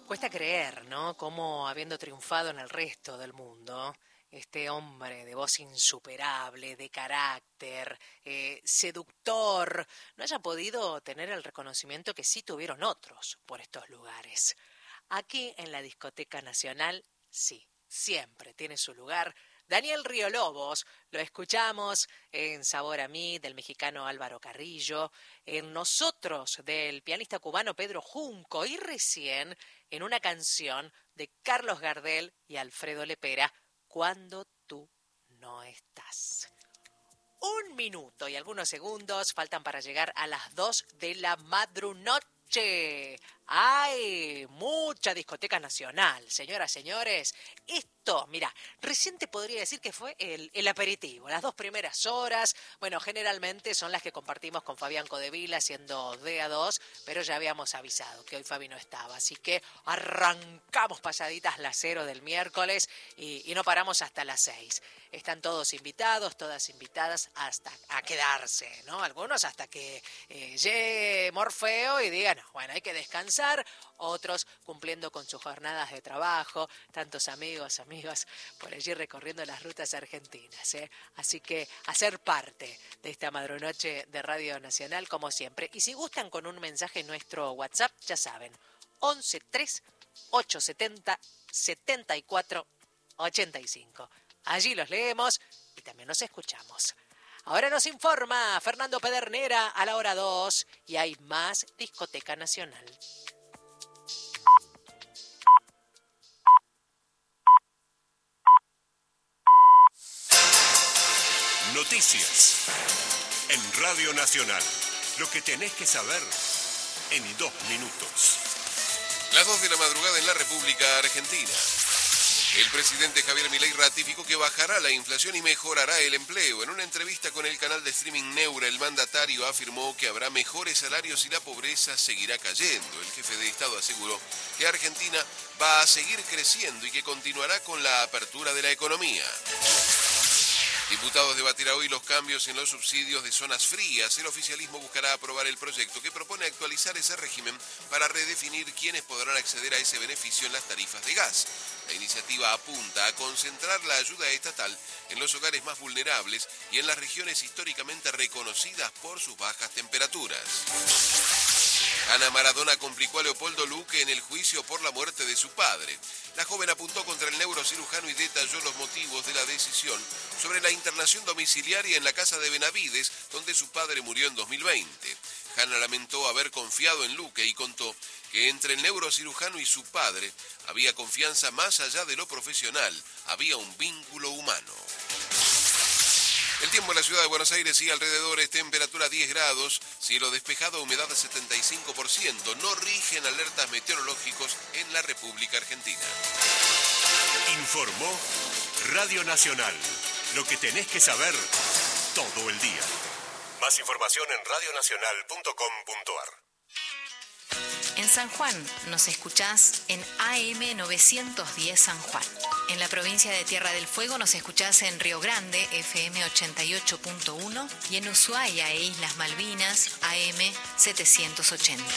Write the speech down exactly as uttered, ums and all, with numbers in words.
Cuesta creer, ¿no? Cómo, habiendo triunfado en el resto del mundo, este hombre de voz insuperable, de carácter, eh, seductor, no haya podido tener el reconocimiento que sí tuvieron otros por estos lugares. Aquí en la Discoteca Nacional, sí, siempre tiene su lugar Daniel Río Lobos. Lo escuchamos en Sabor a mí, del mexicano Álvaro Carrillo, en Nosotros, del pianista cubano Pedro Junco, y recién en una canción de Carlos Gardel y Alfredo Lepera, Cuando tú no estás. Un minuto y algunos segundos faltan para llegar a las dos de la madrunoche. ¡Ay! Mucha discoteca nacional, señoras, señores. Esto, mira, recién te podría decir que fue el, el aperitivo, las dos primeras horas. Bueno, generalmente son las que compartimos con Fabián Codevila, siendo de a dos, pero ya habíamos avisado que hoy Fabi no estaba. Así que arrancamos pasaditas las cero del miércoles y, y no paramos hasta las seis. Están todos invitados, todas invitadas hasta a quedarse, ¿no? Algunos hasta que eh, llegue Morfeo y digan, no, bueno, hay que descansar. Otros cumpliendo con sus jornadas de trabajo, tantos amigos, amigas por allí recorriendo las rutas argentinas, ¿eh? Así que a ser parte de esta madrunoche de Radio Nacional como siempre. Y si gustan con un mensaje en nuestro WhatsApp, ya saben, once tres ocho setenta setenta y cuatro ochenta y cinco. Allí los leemos y también nos escuchamos. Ahora nos informa Fernando Pedernera a la hora dos y hay más Discoteca Nacional. Noticias en Radio Nacional. Lo que tenés que saber en dos minutos. Las dos de la madrugada en la República Argentina. El presidente Javier Milei ratificó que bajará la inflación y mejorará el empleo. En una entrevista con el canal de streaming Neura, el mandatario afirmó que habrá mejores salarios y la pobreza seguirá cayendo. El jefe de Estado aseguró que Argentina va a seguir creciendo y que continuará con la apertura de la economía. Diputados debatirá hoy los cambios en los subsidios de zonas frías. El oficialismo buscará aprobar el proyecto que propone actualizar ese régimen para redefinir quiénes podrán acceder a ese beneficio en las tarifas de gas. La iniciativa apunta a concentrar la ayuda estatal en los hogares más vulnerables y en las regiones históricamente reconocidas por sus bajas temperaturas. Ana Maradona complicó a Leopoldo Luque en el juicio por la muerte de su padre. La joven apuntó contra el neurocirujano y detalló los motivos de la decisión sobre la internación domiciliaria en la casa de Benavides, donde su padre murió en dos mil veinte. Ana lamentó haber confiado en Luque y contó que entre el neurocirujano y su padre había confianza más allá de lo profesional, había un vínculo humano. El tiempo en la ciudad de Buenos Aires y alrededores, temperatura diez grados, cielo despejado, humedad setenta y cinco por ciento. No rigen alertas meteorológicos en la República Argentina. Informó Radio Nacional. Lo que tenés que saber todo el día. Más información en radio nacional punto com punto a r. En San Juan nos escuchás en A M novecientos diez San Juan. En la provincia de Tierra del Fuego nos escuchás en Río Grande, F M ochenta y ocho punto uno, y en Ushuaia e Islas Malvinas, A M setecientos ochenta.